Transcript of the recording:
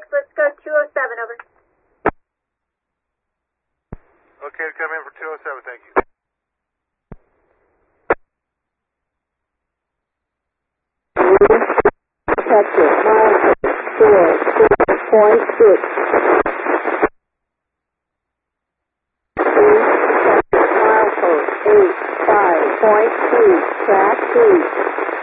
let's go 207, over. Okay, come in for 207, thank you. Texas, milepost 4.6. Milepost 85.2, track 2.